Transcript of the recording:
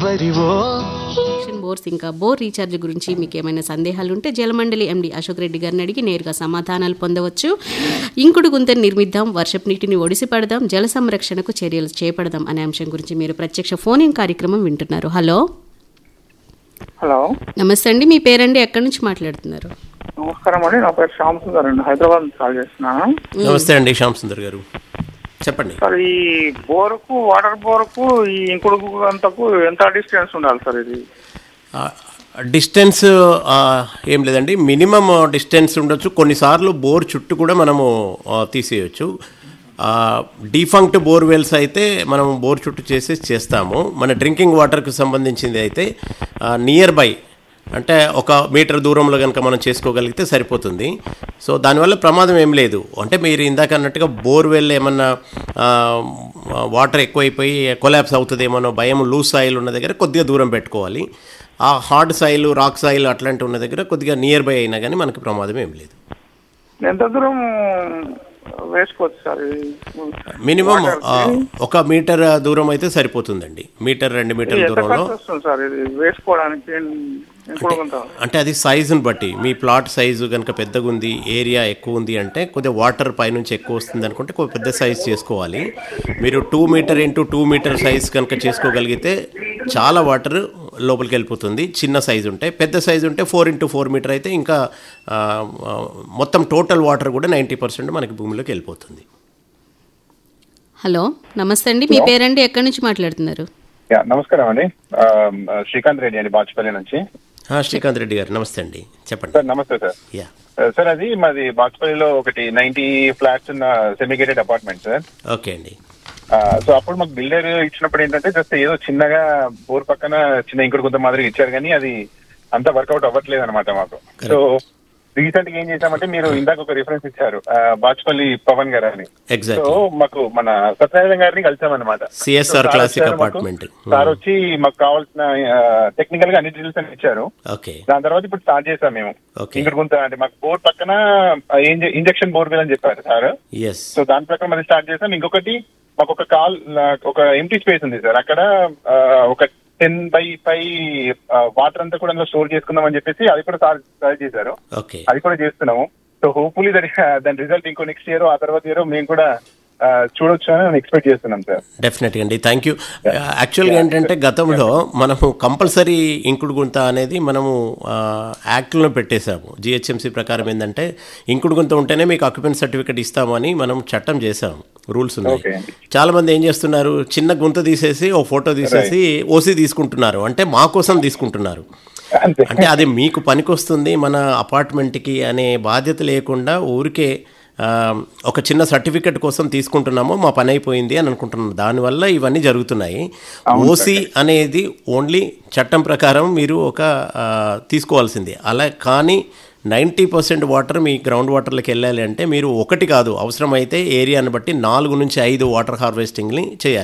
Bores ఇంకా bore recharge గురించి మీకు ఏమైనా సందేహాలు ఉంటే జలమండలి ఎండి అశోక్ రెడ్డి గారిని అడిగి నేరుగా సమాధానాలు పొందవచ్చు. ఇంకుడు గుంతను నిర్మిద్దాం, వర్షపు నీటిని ఒడిసి పడదాం, జల సంరక్షణకు చర్యలు చేపడదాం అనే అంశం గురించి మీరు ప్రత్యక్ష ఫోన్ ఇన్ కార్యక్రమం వింటున్నారు. హలో హలో, నమస్తే అండి. మీ పేరండి, ఎక్కడి నుంచి మాట్లాడుతున్నారు? నమస్కారం అండి. నా పేరు శ్యామ్ సుందర్ అండి, హైదరాబాద్ నుంచి కాల్ చేస్తున్నాను. నమస్తే అండి శ్యామ్ సుందర్ గారు, చెప్పండి. సార్, ఈ బోరుకు వాటర్ బోరుకు ఈ ఇంకుడు అంతకు ఎంత డిస్టెన్స్ ఉండాలి సార్? ఇది డిస్టెన్స్ ఏం లేదండి, మినిమం డిస్టెన్స్ ఉండొచ్చు. కొన్నిసార్లు బోర్ చుట్టూ కూడా మనము తీసేయచ్చు. డీఫంక్ట్ బోర్వెల్స్ అయితే మనం బోర్ చుట్టూ చేస్తాము. మన డ్రింకింగ్ వాటర్కి సంబంధించింది అయితే నియర్ బై అంటే 1 మీటర్ దూరంలో కనుక మనం చేసుకోగలిగితే సరిపోతుంది. సో దానివల్ల ప్రమాదం ఏం లేదు. అంటే మీరు ఇందాక అన్నట్టుగా బోర్వెల్ ఏమన్నా వాటర్ ఎక్కువైపోయి కొలాప్స్ అవుతుందేమో భయం, లూజ్ సాయిల్ ఉన్న దగ్గర కొద్దిగా దూరం పెట్టుకోవాలి. ఆ హార్డ్ సాయిల్, రాక్ సాయిల్ అట్లాంటివి ఉన్న దగ్గర కొద్దిగా నియర్ బై అయినా కానీ మనకి ప్రమాదం ఏం లేదు. ఎంత దూరం వేసుకోవచ్చు సార్? మినిమం 1 మీటర్ దూరం అయితే సరిపోతుందండి. 1-2 మీటర్ల దూరంలో సార్ ఇది వేసుకోవడానికి. అంటే అది సైజుని బట్టి, మీ ప్లాట్ సైజు కనుక పెద్దగా ఉంది, ఏరియా ఎక్కువ ఉంది అంటే కొద్దిగా వాటర్ పైనుంచి ఎక్కువ వస్తుంది అనుకుంటే కొద్దిగా పెద్ద సైజ్ చేసుకోవాలి. మీరు 2 మీటర్ ఇంటూ 2 మీటర్ సైజ్ కనుక చేసుకోగలిగితే చాలా వాటర్ లోపలికి వెళ్ళిపోతుంది. చిన్న సైజు ఉంటే, పెద్ద సైజు ఉంటే 4 ఇంటూ 4 మీటర్ అయితే ఇంకా మొత్తం టోటల్ వాటర్ కూడా 90% మనకి భూమిలోకి వెళ్ళిపోతుంది. హలో, నమస్తే అండి. మీ పేరండి, ఎక్కడి నుంచి మాట్లాడుతున్నారు? నమస్కారం అండి, శ్రీకాంత్ రెడ్డి అండి, బాచుపల్లి నుంచి. శ్రీకాంత్ రెడ్డి గారు, నమస్తే అండి, చెప్పండి. సార్ నమస్తే సార్. సార్ అది మాది బాచుపల్లిలో ఒకటి 90 ఫ్లాట్స్ ఉన్న సెమిగేటెడ్ అపార్ట్మెంట్ సార్. ఓకే అండి. సో అప్పుడు మాకు బిల్డర్ ఇచ్చినప్పుడు ఏంటంటే జస్ట్ ఏదో చిన్నగా బోర్ పక్కన చిన్న ఇంకుడు గుంత మాదిరి ఇచ్చారు, కానీ అది అంతా వర్కౌట్ అవ్వట్లేదు అనమాట మాకు. సో రీసెంట్ గా ఏం చేసామంటే, మీరు ఇందాక ఒక రిఫరెన్స్ ఇచ్చారు బాచుపల్లి పవన్ గారు అని. సో మాకు మన సత్యనారాయణ గారిని కలిసామన్నమాట. సిఎస్ఆర్ క్లాసిక్ అపార్ట్మెంట్ సార్ వచ్చి మాకు కావాల్సిన టెక్నికల్ గా అన్ని డీటెయిల్స్ అని ఇచ్చారు. దాని తర్వాత ఇప్పుడు స్టార్ట్ చేసాం మేము ఇంకుడు గుంత. అంటే మాకు బోర్ పక్కన ఇంజక్షన్ బోర్వెల్ అని చెప్పారు సార్. సో దాని ప్రకారం అది స్టార్ట్ చేసాం. ఇంకొకటి మాకు ఒక ఎంటీ స్పేస్ ఉంది సార్, అక్కడ ఒక 10/5 వాటర్ అంతా కూడా అందులో స్టోర్ చేసుకుందాం అని చెప్పేసి అది కూడా స్టార్ట్ చేశారు. అది కూడా చేస్తున్నాము. సో హోప్ఫుల్లీ దాని రిజల్ట్ ఇంకో నెక్స్ట్ ఇయర్, ఆ తర్వాత ఇయర్ మేము కూడా చూడొచ్చు అని ఎక్స్పెక్ట్ చేస్తున్నాం సార్. డెఫినెట్గా అండి, థ్యాంక్ యూ. యాక్చువల్గా ఏంటంటే గతంలో మనము కంపల్సరీ ఇంకుడు గుంత అనేది మనము యాక్ట్లో పెట్టేశాము. జిహెచ్ఎంసీ ప్రకారం ఏంటంటే ఇంకుడు గుంత ఉంటేనే మీకు ఆక్యుపెన్సీ సర్టిఫికేట్ ఇస్తామని మనం చట్టం చేసాము, రూల్స్ ఉన్నాయి. చాలా మంది ఏం చేస్తున్నారు, చిన్న గుంత తీసేసి ఓ ఫోటో తీసేసి ఓసీ తీసుకుంటున్నారు, అంటే మా కోసం తీసుకుంటున్నారు. అంటే అది మీకు పనికొస్తుంది మన అపార్ట్మెంట్కి అనే బాధ్యత లేకుండా ఊరికే ఒక చిన్న సర్టిఫికెట్ కోసం తీసుకుంటున్నామో మా పని అయిపోయింది అని అనుకుంటున్నాం. దానివల్ల ఇవన్నీ జరుగుతున్నాయి. ఓసీ అనేది ఓన్లీ చట్టం ప్రకారం మీరు తీసుకోవాల్సింది. అలా కానీ 90% వాటర్ మీ గ్రౌండ్ వాటర్లోకి వెళ్ళాలి అంటే మీరు ఒకటి కాదు, అవసరమైతే ఏరియాని బట్టి 4 నుంచి 5 వాటర్ హార్వెస్టింగ్ని చేయాలి.